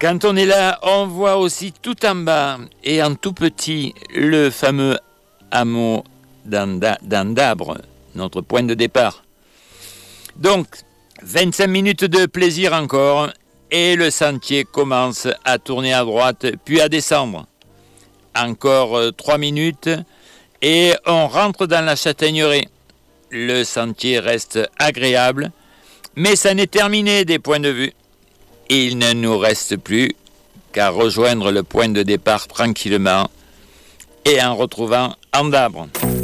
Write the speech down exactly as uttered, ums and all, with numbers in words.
Quand on est là, on voit aussi tout en bas et en tout petit le fameux hameau d'Anda- d'Andabre, notre point de départ. Donc, vingt-cinq minutes de plaisir encore et le sentier commence à tourner à droite puis à descendre. Encore euh, trois minutes et on rentre dans la châtaigneraie. Le sentier reste agréable, mais ça n'est terminé des points de vue. Il ne nous reste plus qu'à rejoindre le point de départ tranquillement et en retrouvant Andabre.